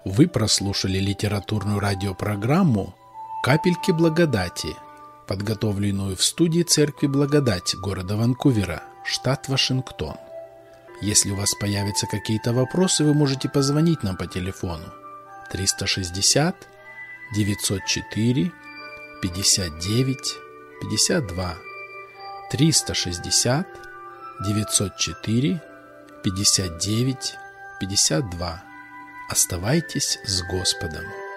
Вы прослушали литературную радиопрограмму «Капельки благодати», подготовленную в студии Церкви Благодать города Ванкувера, штат Вашингтон. Если у вас появятся какие-то вопросы, вы можете позвонить нам по телефону 360 904 59 52 360 904 59 52. Оставайтесь с Господом.